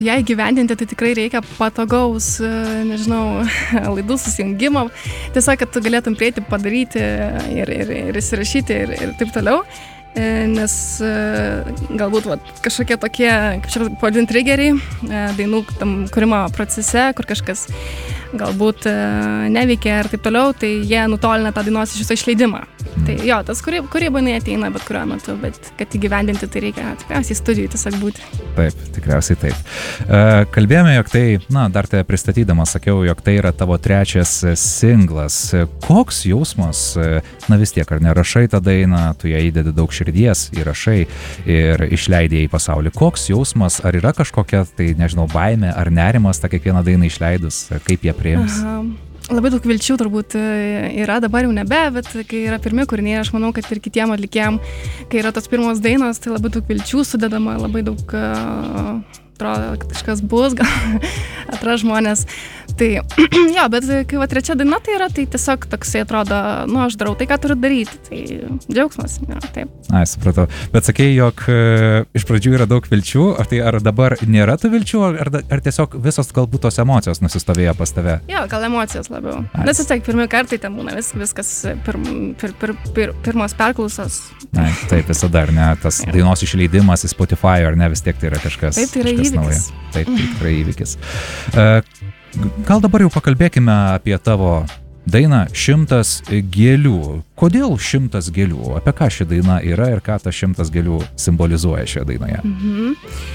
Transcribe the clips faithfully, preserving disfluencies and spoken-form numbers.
ją įgyvendinti, tai tikrai reikia patogaus, nežinau, laidų susijungimo. Tiesiog, kad tu galėtum prieiti, padaryti ir, ir, ir įsirašyti ir, ir taip toliau. Nes galbūt vat, kažkokie tokie, kaip čia pavadinti, triggeriai dainų tam kūrimo procese, kur kažkas galbūt neveikia ir taip toliau, tai jie nutolina tą dainos iš viso išleidimą. Tai jo, tas kūryba neateina bet kuriuo metu, bet kad įgyvendinti, tai reikia tikriausiai studijų tiesiog būti. Taip, tikriausiai taip. Kalbėjome, jog tai, na, dar tai pristatydamas, sakiau, jog tai yra tavo trečias singlas. Koks jausmas, na vis tiek, ar nerašai tą dainą, tu ją įdedi daug širdies, įrašai ir išleidai į pasaulį. Koks jausmas, ar yra kažkokia, tai nežinau, baimė ar nerimas tą kiekvieną dainą išleidus, kaip jie priims? Aha. Labai daug vilčių turbūt yra, dabar jau nebe, bet kai yra pirmi kūriniai, aš manau, kad ir kitiem atlikėjam, kai yra tos pirmos dainos, tai labai daug vilčių sudedama, labai daug uh, atrodo, kad kažkas bus, gal atras žmonės. Tai jo, bet kai va trečia daina tai yra, tai tiesiog toksai atrodo, nu aš darau tai, ką turiu daryti, tai džiaugsmas, ja, taip. Ai, supratau. Bet sakei, jog e, iš pradžių yra daug vilčių, ar tai ar dabar nėra tų vilčių, ar, ar tiesiog visos galbūt tos emocijos nusistovėjo pas tave? Jo, gal emocijos labiau. Ai. Nes vis tiek pirmi kartai ten būna vis, viskas pir, pir, pir, pir, pirmos perklausos. Ai, taip, visada, ar ne, tas ja. Dainos išleidimas į Spotify, ar ne, vis tiek tai yra kažkas, taip, tai yra kažkas įvykis. Nauja. Taip, tai tikrai įvykis. Uh, gal dabar jau pakalbėkime apie tavo dainą Šimtas gėlių. Kodėl Šimtas gėlių? Apie ką ši daina yra ir ką tas šimtas gėlių simbolizuoja šioje dainoje? Mhm.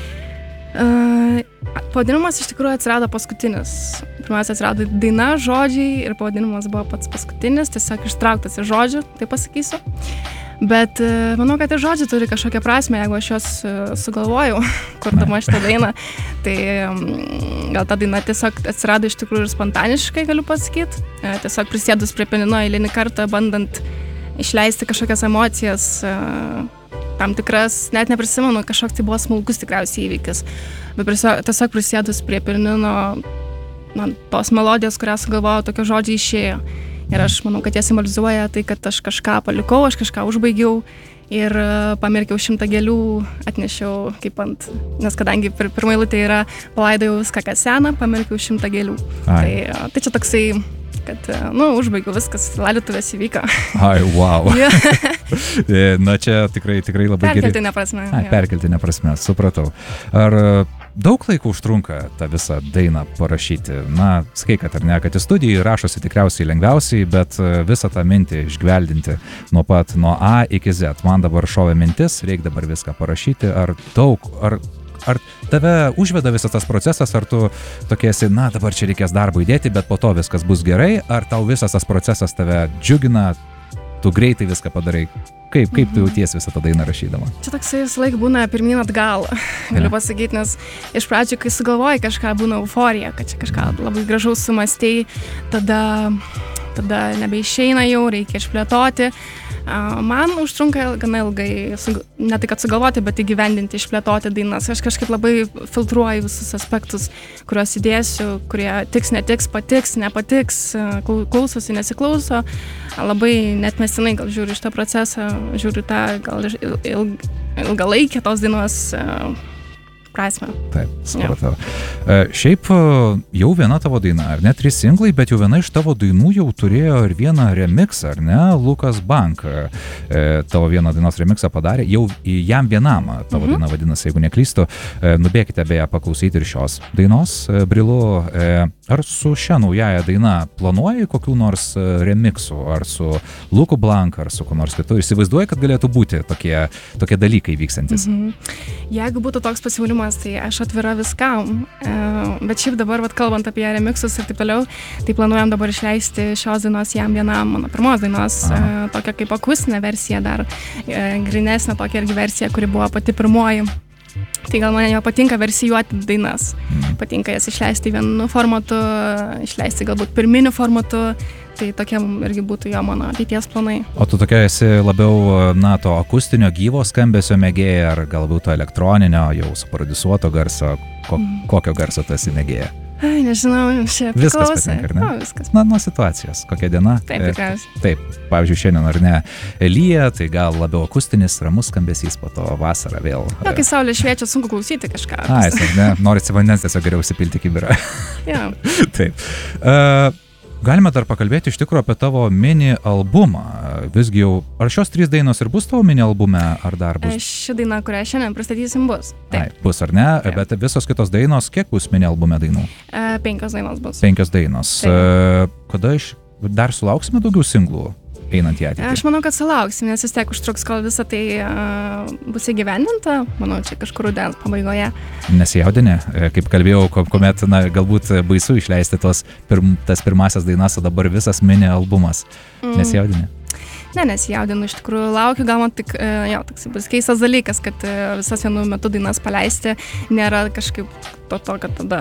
Uh, pavadinimas iš tikrųjų atsirado paskutinis. Pirmiausia atsirado daina, žodžiai ir pavadinimas buvo pats paskutinis, tiesiog ištrauktas iš žodžių, tai pasakysiu. Bet manau, kad ir žodžiai turi kažkokią prasmę, jeigu aš juos sugalvojau, kurdama šitą dainą, tai gal ta daina tiesiog atsirado iš tikrųjų ir spontaniškai, galiu pasakyti. Tiesiog prisėdus prie pianino eilinį kartą, bandant išleisti kažkokias emocijas, tam tikras, net neprisimenu, kažkoks tai buvo smulkus tikriausiai įvykis, bet tiesiog prisėdus prie pianino, man tos melodijos, kurią sugalvojau, tokie žodžiai išėjo. Ir aš manau, kad jie simbolizuoja tai, kad aš kažką palikau, aš kažką užbaigiau ir pamirkiau šimtą gėlių, atnešiau kaip ant, nes kadangi pir, pirma eilutė yra palaidojau viską, kas sena, pamirkiau šimtą gėlių. Tai, tai čia toksai, kad, nu, užbaigiau viskas, laidotuvės įvyko. Ai, wow. Na čia tikrai, tikrai labai gerai. Perkeltinė prasme. Ai, perkeltinė prasme, supratau. Ar daug laiko užtrunka tą visą dainą parašyti? Na, sakai, kad ar ne, kad į studijai rašosi tikriausiai lengviausiai, bet visą tą mintį išgveldinti nuo pat, nuo A iki Z. Man dabar šovė mintis, reikia dabar viską parašyti. Ar daug, ar Ar tave užveda visas tas procesas, ar tu tokie esi, na, dabar čia reikės darbo įdėti, bet po to viskas bus gerai, ar tau visas tas procesas tave džiugina, tu greitai viską padarai? Kaip, kaip tu jautiesi visą tą dainą rašydama? Čia toksai visą laiką būna pirmyn atgal, galiu pasakyti, nes iš pradžių, kai sugalvoji kažką, būna euforija, kad čia kažką labai gražaus sumastei, tada, tada nebeišeina jau, reikia išplėtoti. Man užtrunka gana ilgai, ne tai kad sugalvoti, bet įgyvendinti, išplėtoti dainas. Aš kažkaip labai filtruoju visus aspektus, kuriuos įdėsiu, kurie tiks, netiks, patiks, nepatiks, klausosi, nesiklauso. Labai net mesinai gal žiūriu šitą procesą, žiūriu tą gal ilg, ilgalaikę tos dainos prasme. Taip, supratau. Ja. Šiaip jau viena tavo daina, ar ne, trys singlai, bet jau viena iš tavo dainų jau turėjo ir vieną remixą, ar ne, Lukas Bank e, tavo vieną dainos remixą padarė, jau jam vienam tavo mhm. daina vadinasi, jeigu neklystu. E, nubėkite beje paklausyti ir šios dainos, e, Brilu. E, ar su šia naujaja daina planuoji kokių nors remixų, ar su Luku Blank, ar su kuo nors kitu? Įsivaizduoji, kad galėtų būti tokie, tokie dalykai vykstantis? Mhm. Jeigu būtų toks pasiūlymas, tai aš atvira viskam, bet šiaip dabar, vat, kalbant apie remixus ir taip toliau, tai planuojam dabar išleisti šios dainos jam vienam, mano pirmos dainos, Aha. tokia kaip akustinė versija dar, grinesnė tokia irgi versija, kuri buvo pati pirmoji. Tai gal man jau patinka versijuoti dainas, patinka jas išleisti vienu formatu, išleisti galbūt pirminiu formatu, tai tokiam irgi būtų jo mano ateities planai. O tu tokia esi labiau, na, to akustinio gyvo skambesio mėgėja, ar galbūt to elektroninio, jau suprodusuoto garso, ko, mm. kokio garso tu esi mėgėja? Ai, nežinau, čia Viskas priklauso. patinka, ar ne? Nu, viskas. Na, nuo situacijos, kokia diena. Taip, E, tikriausiai. Taip, pavyzdžiui, šiandien ar ne, lyja, tai gal labiau akustinis, ramus skambesys, po to vasara vėl. Jo, kai saulė šviečia, sunku klausyti kažką. Ai, ar ne, norisi vandens tiesiog geriau užsipilti kibirą. Jo. Taip. Uh, galime dar pakalbėti iš tikrųjų apie tavo mini albumą. Visgi jau, ar šios trys dainos ir bus tavo mini albume, ar dar bus? Ši daina, kurią šiandien pristatysim, bus. Ai, Taip. bus ar ne, Taip. bet visos kitos dainos, kiek bus mini albume dainų? E, penkios dainos bus. Penkios dainos. Taip. Uh, kada iš, dar sulauksime daugiau singlų einant į ateitį? Aš manau, kad sulauksim, nes vis tiek užtruks, kol visą tai uh, bus įgyvendinta. Manau, čia kažkur rudens pabaigoje. Nesijaudinė, kaip kalbėjau, ku- kuomet, na, galbūt baisu išleisti tos pirm, tas pirmasias dainas, o dabar visas mini albumas. Mm. Nesijaudinė. Ne, nesijaudinu, iš tikrųjų laukiu, gal man tik, e, jo, toks bus keistas dalykas, kad e, visas vienu metu dainas paleisti nėra kažkaip to, to kad tada,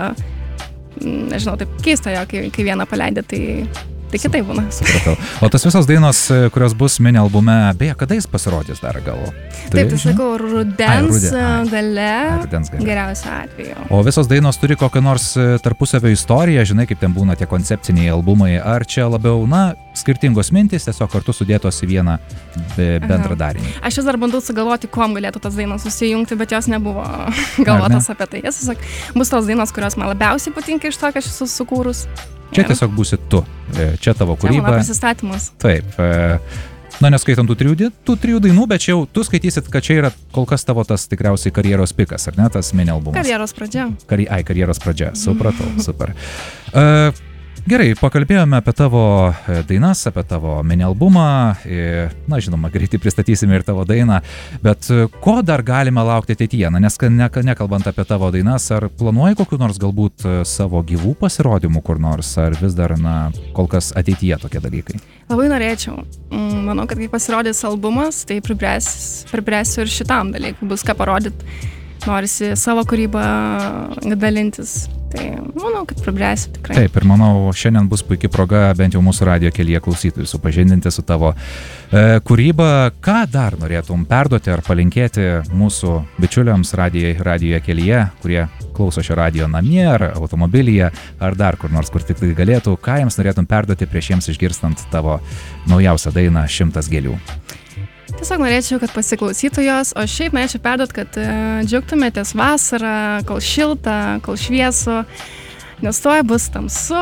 mm, nežinau, taip keista jo, kai, kai vieną paleidė, tai, tai kitaip būna. Supratau. O tas visos dainos, kurios bus mini albume, beje, kada jis pasirodys dar gal? Taip, tai žinai? sakau, Ai, rudens rudenį, ai. gale, Ai, rudens gale. geriausiu atveju. O visos dainos turi kokią nors e, tarpusavio istoriją, žinai, kaip ten būna tie koncepciniai albumai, ar čia labiau, na, skirtingos mintys, tiesiog kartu sudėtos į vieną be- bendrą Aha. darinį. Aš vis dar bandau sugalvoti, kuom galėtų tas dainos susijungti, bet jos nebuvo galvotas apie tai. Jas tiesiog bus tos dainos, kurios man labiausiai patinka iš to, ką aš esu sukūrus. Čia Ir tiesiog būsi tu, e, čia tavo čia mano kūryba. prisistatymas. Taip. E, na, neskaitant tų trijų, di- tų trijų dainų, bet čia jau tu skaitysit, kad čia yra kol kas tavo tas tikriausiai karjeros pikas, ar ne, tas mini albumas? Karjeros pradžia. Kari, ai, karjeros pradžia, supratau, super. Uh, gerai, pakalbėjome apie tavo e, dainas, apie tavo mini albumą, e, na, žinoma, greitai pristatysime ir tavo dainą, bet e, ko dar galime laukti ateityje, na, nes ne, nekalbant apie tavo dainas, ar planuoji kokiu nors galbūt e, savo gyvų pasirodymų kur nors, ar vis dar, na, kol kas ateityje tokie dalykai? Labai norėčiau. Mm, Manau, kad kai pasirodys albumas, tai pribręs, pribręsiu ir šitam dalykui. Bus ką parodyti. Norisi savo kūrybą dalintis. Tai manau, kad pribręsiu tikrai. Taip, ir manau, šiandien bus puikia proga bent jau mūsų radio kelyje klausytojų supažindinti su tavo e, kūryba. Ką dar norėtum perduoti ar palinkėti mūsų bičiuliams radijo, radijo kelyje, kurie klauso šio radijo namie ar automobilyje, ar dar kur nors, kur tik tai galėtų, ką jiems norėtum perduoti prieš jiems išgirstant tavo naujausią dainą Šimtas gėlių? Tiesiog norėčiau, kad pasiklausytų jos, o šiaip norėčiau perduot, kad e, džiaugtumėtės vasarą, kol šilta, kol šviesu, nes tuoj bus tamsu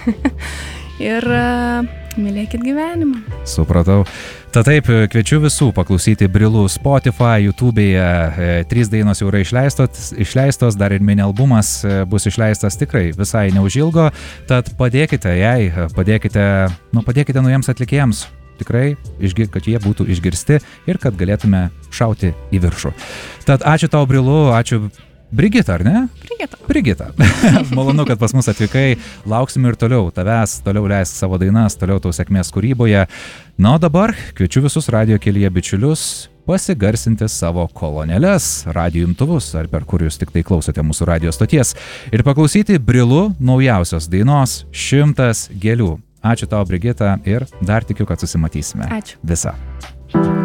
ir e, mylėkit gyvenimą. Supratau. Ta taip, kviečiu visų paklausyti Brilų Spotify, YouTube'e. E, trys dainos jau yra išleistos, išleistos, dar ir mini albumas e, bus išleistas tikrai visai neužilgo, tad padėkite jai, padėkite, nu, padėkite naujiems atlikėjams. Tikrai, išgi- kad jie būtų išgirsti ir kad galėtume šauti į viršų. Tad ačiū tau, Brilu, ačiū Brigita, ar ne? Brigita. Brigita. Malonu, kad pas mus atvykai. Lauksim ir toliau tavęs, toliau leisk savo dainas, toliau tau sėkmės kūryboje. Na, o dabar kviečiu visus radio kelyje bičiulius pasigarsinti savo kolonėles, radio imtuvus, ar per kur jūs tik tai klausote mūsų radio stoties, ir paklausyti Brilu naujausios dainos Šimtas gėlių. Ačiū tau, Brigita, ir dar tikiu, kad susimatysime. Ačiū. Visa.